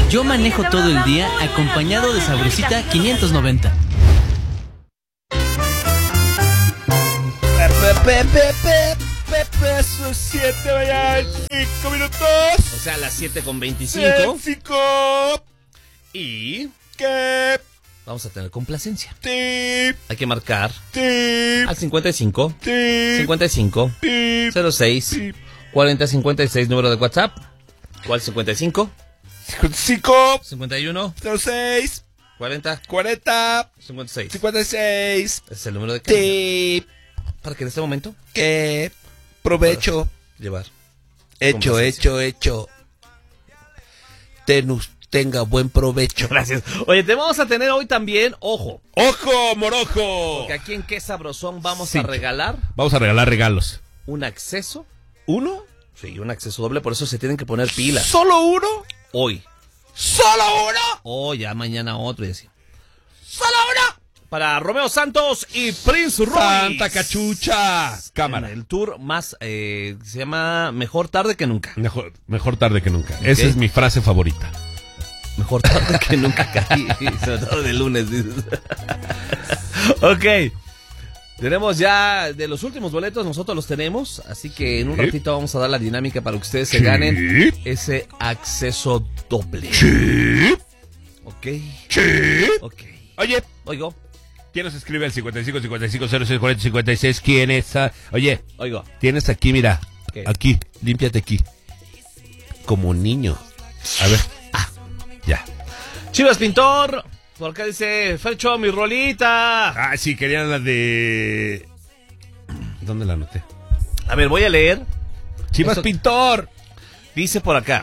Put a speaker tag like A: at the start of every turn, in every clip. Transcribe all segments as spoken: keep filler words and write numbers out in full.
A: Yo manejo todo el día acompañado de Sabrosita quinientos noventa.
B: Pepe, pepe, pepe, son siete, vaya, cinco minutos.
C: O sea, las siete con veinticinco.
B: Cinco.
C: Y
B: ¿Qué?
C: vamos a tener complacencia.
B: Sí.
C: Hay que marcar
B: Sí.
C: al cincuenta y cinco,
B: Sí.
C: cincuenta y cinco,
B: Sí.
C: cero seis, cuarenta, cincuenta y seis, número de WhatsApp. ¿Cuál? cincuenta y cinco,
B: Cinco.
C: cincuenta y uno,
B: Cero seis.
C: cuarenta,
B: Cuarenta.
C: cincuenta y seis.
B: Cincuenta y seis.
C: Es el número de
B: Sí.
C: para que en este momento
B: ¿Qué? Provecho.
C: llevar.
B: Hecho,
C: Complacencia.
B: hecho, hecho. Tenus, tenga buen provecho.
C: Gracias. Oye, te vamos a tener hoy también, ojo,
B: ¡Ojo, morojo!
C: que aquí en Qué Sabrosón vamos
B: Sí.
C: a regalar
B: Vamos a regalar regalos.
C: un acceso.
B: ¿Uno?
C: Sí, un acceso doble, por eso se tienen que poner pilas.
B: ¿Solo uno?
C: Hoy.
B: ¿Solo uno?
C: O ya mañana otro y así.
B: ¡Solo uno!
C: Para Romeo Santos y Prince Royce.
B: ¡Santa cachucha! Cámara.
C: En el tour más, eh, se llama Mejor Tarde que Nunca.
B: Mejor, mejor tarde que nunca. Esa es mi frase favorita.
C: Mejor tarde que nunca caí. Sobre todo de lunes, dices. Ok. Tenemos ya de los últimos boletos, nosotros los tenemos. Así que en un
B: Sí.
C: ratito vamos a dar la dinámica para que ustedes se
B: Sí.
C: ganen ese acceso doble.
B: Sí.
C: Ok.
B: Sí.
C: Ok.
B: Oye,
C: Oigo.
B: ¿quién nos escribe al cincuenta y cinco, cincuenta y cinco, cero seis, cuarenta, cincuenta y seis? ¿Quién es? Ah, Oye,
C: Oigo.
B: tienes aquí, mira.
C: ¿Qué?
B: Aquí, límpiate aquí. Como niño. A ver. Ah, ya.
C: Chivas Pintor. Por acá dice, Fercho, mi rolita.
B: Ah, sí, querían la de... ¿Dónde la anoté?
C: A ver, voy a leer.
B: Chivas
C: Eso-
B: Pintor.
C: Dice por acá.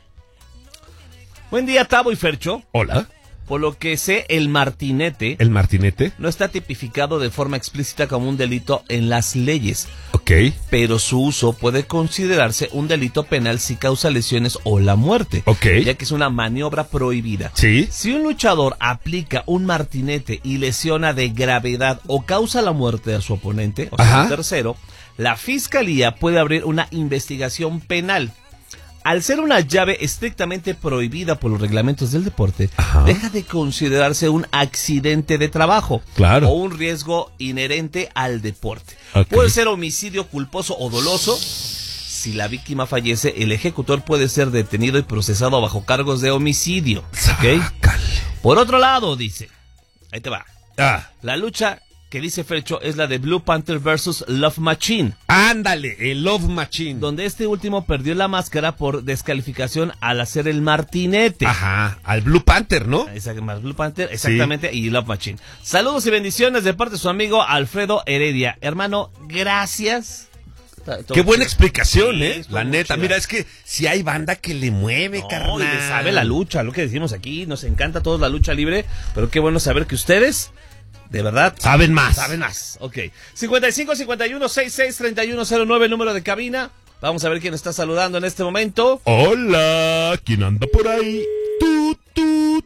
C: Buen día, Tabo y Fercho.
B: Hola.
C: Por lo que sé, el martinete
B: El martinete.
C: no está tipificado de forma explícita como un delito en las leyes,
B: Ok.
C: pero su uso puede considerarse un delito penal si causa lesiones o la muerte,
B: Ok.
C: ya que es una maniobra prohibida.
B: Sí.
C: Si un luchador aplica un martinete y lesiona de gravedad o causa la muerte a su oponente, o sea,
B: Ajá.
C: un tercero, la fiscalía puede abrir una investigación penal. Al ser una llave estrictamente prohibida por los reglamentos del deporte,
B: Ajá.
C: deja de considerarse un accidente de trabajo
B: Claro.
C: o un riesgo inherente al deporte.
B: Ok.
C: Puede ser homicidio culposo o doloso. Si la víctima fallece, el ejecutor puede ser detenido y procesado bajo cargos de homicidio. ¿Ok?
B: Sácale.
C: Por otro lado, dice, ahí te va,
B: Ah,
C: la lucha que dice Fercho es la de Blue Panther versus Love Machine,
B: ándale, el Love Machine.
C: donde este último perdió la máscara por descalificación al hacer el martinete.
B: Ajá, al Blue Panther, ¿no?
C: Exact- más Blue Panther, exactamente, y Love Machine. Saludos y bendiciones de parte de su amigo Alfredo Heredia. Hermano, gracias.
B: Qué buena explicación,
C: Sí,
B: ¿eh?
C: estuvo
B: La
C: muy
B: neta,
C: chida.
B: mira, es que si hay banda que le mueve,
C: No,
B: carnal.
C: y le sabe la lucha, lo que decimos aquí, nos encanta a todos la lucha libre, pero qué bueno saber que ustedes, de verdad,
B: Saben más.
C: saben más. Ok. cincuenta y cinco, cincuenta y uno, sesenta y seis, treinta y uno cero nueve, el número de cabina. Vamos a ver quién está saludando en este momento.
B: Hola, ¿quién anda por ahí? Tú, tú,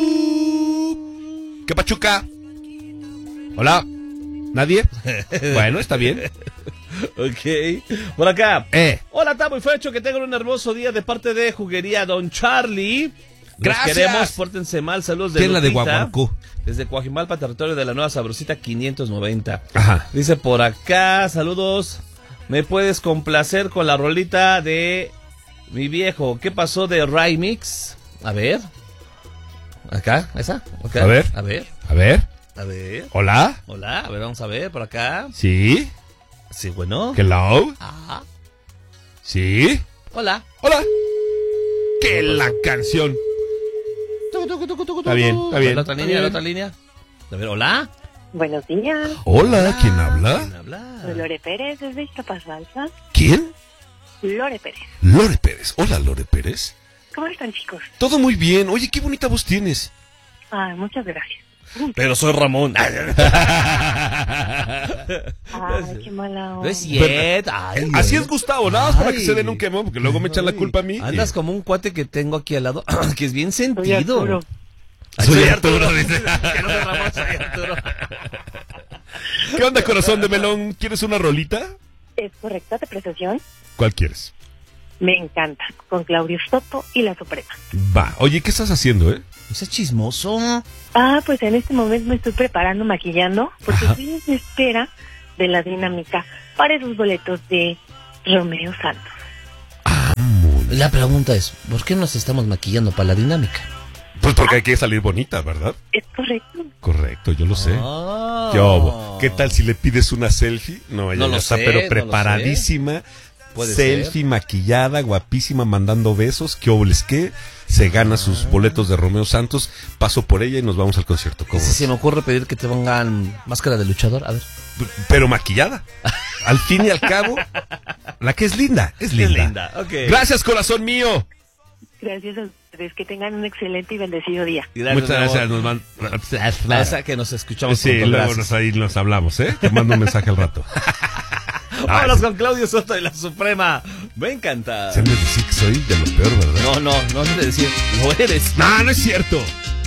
B: tú. ¿Qué pachuca? Hola. ¿Nadie? Bueno, está bien.
C: Ok. Por acá.
B: Eh.
C: Hola, Tamo y Fecho, que tengan un hermoso día de parte de Juguería Don Charlie. Los
B: Gracias.
C: queremos, pórtense mal, saludos de
B: ¿Quién es la de
C: Lupita,
B: Guaguancó?
C: desde Coajimalpa, territorio de la Nueva Sabrosita quinientos noventa.
B: Ajá.
C: Dice por acá, saludos. ¿Me puedes complacer con la rolita de mi viejo? ¿Qué pasó de Remix? A ver. Acá, esa. Okay.
B: A ver.
C: A ver.
B: A ver.
C: A ver.
B: Hola.
C: Hola, a ver, vamos a ver por acá.
B: Sí.
C: Sí, bueno.
B: Hello.
C: Ah,
B: Sí.
C: hola.
B: Hola. Que la canción. Está bien, está bien.
C: La otra línea, la otra línea. A ver, hola.
D: Buenos días,
B: Hola, ¿quién habla?
C: ¿Quién habla?
D: soy Lore Pérez desde Iztapasalsa.
B: ¿Quién?
D: Lore Pérez.
B: Lore Pérez. Hola, Lore Pérez.
D: ¿Cómo están, chicos?
B: Todo muy bien. Oye, qué bonita voz tienes.
D: Ay, muchas gracias.
C: Pero soy Ramón.
D: Ay, qué mala
C: No
D: onda.
C: es cierto. Ay,
B: Así
C: ay.
B: es Gustavo, nada más para que
C: Ay.
B: se den un quemón, porque luego me echan la culpa a mí.
C: Andas como un cuate que tengo aquí al lado, que es bien
D: Soy
C: sentido.
D: Arturo.
C: Ay,
B: Soy Arturo, dice.
C: Que no soy Ramón, soy Arturo.
B: ¿Qué onda, corazón de melón? ¿Quieres una rolita?
D: ¿Es correcta de precesión?
B: ¿Cuál quieres?
D: Me encanta, con Claudio Soto y La Suprema.
B: Va. Oye, ¿qué estás haciendo, eh?
C: Ese chismoso.
D: Ah, pues en este momento me estoy preparando, maquillando, porque
B: Ajá.
D: estoy en espera de la dinámica para esos boletos de Romeo Santos.
C: La pregunta es, ¿por qué nos estamos maquillando para la dinámica?
B: Pues porque hay que salir bonita, ¿verdad?
D: ¿Es correcto?
B: Correcto, yo lo sé.
C: Oh.
B: ¿Qué hubo? ¿Qué tal si le pides una selfie? No, ella
C: No
B: ya
C: lo
B: está,
C: sé,
B: pero
C: no lo
B: preparadísima.
C: Puede
B: Selfie,
C: ser.
B: maquillada, guapísima, mandando besos. ¿Qué óboles qué? Se gana sus boletos de Romeo Santos. Paso por ella y nos vamos al concierto. ¿Cómo
C: Si
B: ves?
C: se me ocurre pedir que te pongan máscara de luchador, a ver.
B: Pero maquillada. Al fin y al cabo, la que es linda, es linda.
C: ok.
B: Gracias, corazón mío.
D: Gracias a ustedes, que tengan un excelente y bendecido día.
B: Muchas gracias. Nos man...
C: Gracias que nos escuchamos.
B: Sí,
C: pronto,
B: luego
C: gracias.
B: nos, ahí nos hablamos, ¿eh? Te mando un mensaje al rato.
C: Vámonos con Claudio Soto y La Suprema. Me encanta.
B: Se me dice que soy de lo peor, ¿verdad?
C: No, no, no es de decir, lo eres.
B: No, no es cierto.